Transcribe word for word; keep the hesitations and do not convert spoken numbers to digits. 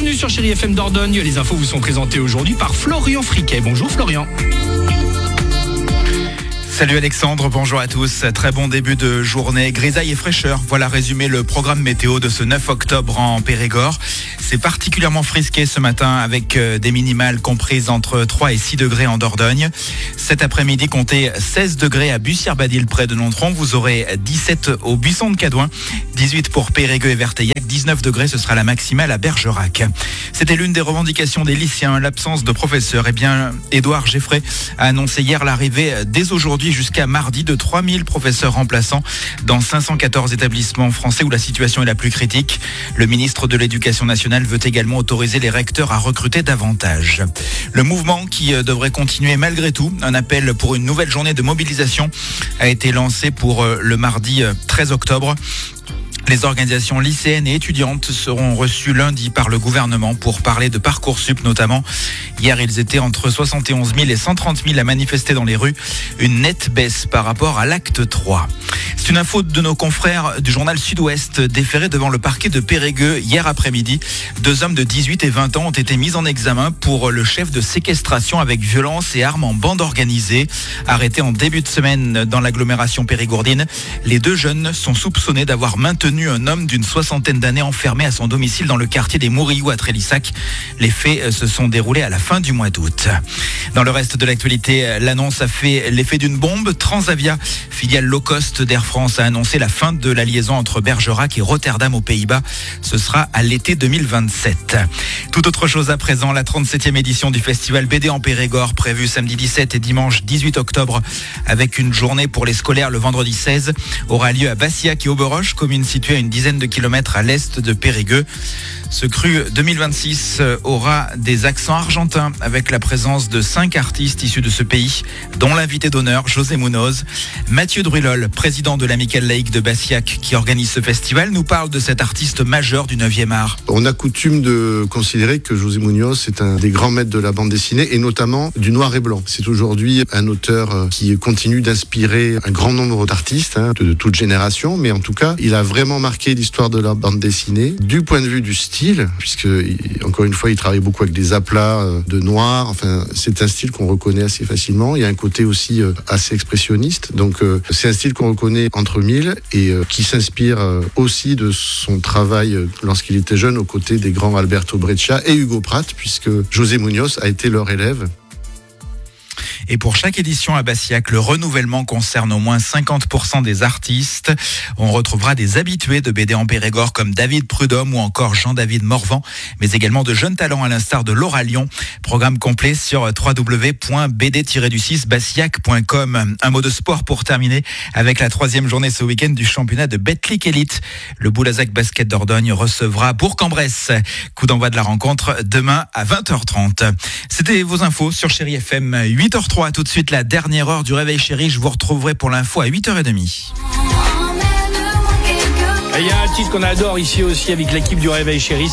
Bienvenue sur Chérie F M Dordogne. Les infos vous sont présentées aujourd'hui par Florian Friquet. Bonjour Florian. Salut Alexandre, bonjour à tous. Très bon début de journée, grisaille et fraîcheur. Voilà résumé le programme météo de ce neuf octobre en Périgord. C'est particulièrement frisqué ce matin avec des minimales comprises entre trois et six degrés en Dordogne. Cet après-midi, comptez seize degrés à Bussière-Badil près de Nontron. Vous aurez dix-sept au Buisson de Cadouin, dix-huit pour Périgueux et Verteillac, dix-neuf degrés, ce sera la maximale à Bergerac. C'était l'une des revendications des lycéens, l'absence de professeurs. Eh bien, Édouard Geffray a annoncé hier l'arrivée dès aujourd'hui jusqu'à mardi de trois mille professeurs remplaçants dans cinq cent quatorze établissements français où la situation est la plus critique. Le ministre de l'Éducation nationale veut également autoriser les recteurs à recruter davantage. Le mouvement qui devrait continuer malgré tout, un appel pour une nouvelle journée de mobilisation a été lancé pour le mardi treize octobre. Les organisations lycéennes et étudiantes seront reçues lundi par le gouvernement pour parler de Parcoursup notamment. Hier, ils étaient entre soixante et onze mille et cent trente mille à manifester dans les rues. Une nette baisse par rapport à l'acte trois. C'est une info de nos confrères du journal Sud-Ouest, déférés devant le parquet de Périgueux hier après-midi. Deux hommes de dix-huit et vingt ans ont été mis en examen pour le chef de séquestration avec violence et armes en bande organisée. Arrêtés en début de semaine dans l'agglomération périgourdine, les deux jeunes sont soupçonnés d'avoir maintenu un homme d'une soixantaine d'années enfermé à son domicile dans le quartier des Mourioux à Trélissac. Les faits se sont déroulés à la fin du mois d'août. Dans le reste de l'actualité, l'annonce a fait l'effet d'une bombe. Transavia, filiale low cost d'Air France, a annoncé la fin de la liaison entre Bergerac et Rotterdam aux Pays-Bas. Ce sera à l'été deux mille vingt-sept. Tout autre chose à présent, la trente-septième édition du festival B D en Périgord, prévue samedi dix-sept et dimanche dix-huit octobre, avec une journée pour les scolaires le vendredi seize, aura lieu à Bassillac et Auberoche, commune située à une dizaine de kilomètres à l'est de Périgueux. Ce cru deux mille vingt-six aura des accents argentins avec la présence de cinq artistes issus de ce pays, dont l'invité d'honneur José Munoz. Mathieu Druilol, président de l'Amicale laïque de Bassillac qui organise ce festival, nous parle de cet artiste majeur du neuvième art. On a coutume de considérer que José Munoz est un des grands maîtres de la bande dessinée et notamment du noir et blanc. C'est aujourd'hui un auteur qui continue d'inspirer un grand nombre d'artistes hein, de, de toute génération, mais en tout cas, il a vraiment marqué l'histoire de la bande dessinée du point de vue du style, puisque, encore une fois, il travaille beaucoup avec des aplats de noir. Enfin, c'est un style qu'on reconnaît assez facilement. Il y a un côté aussi assez expressionniste. Donc, c'est un style qu'on reconnaît entre mille et qui s'inspire aussi de son travail lorsqu'il était jeune aux côtés des grands Alberto Breccia et Hugo Pratt, puisque José Munoz a été leur élève. Et pour chaque édition à Bassillac, le renouvellement concerne au moins cinquante pour cent des artistes. On retrouvera des habitués de B D en Périgord comme David Prudhomme ou encore Jean-David Morvan, mais également de jeunes talents à l'instar de Laura Lyon. Programme complet sur w w w point b d tiret du six bassillac point com. Un mot de sport pour terminer avec la troisième journée ce week-end du championnat de Betclic Elite. Le Boulazac Basket Dordogne recevra Bourg-en-Bresse. Coup d'envoi de la rencontre demain à vingt heures trente. C'était vos infos sur Chérie F M, huit heures trois. Tout de suite, la dernière heure du réveil chéri. Je vous retrouverai pour l'info à huit heures trente. Il y a un titre qu'on adore ici aussi avec l'équipe du réveil chéri.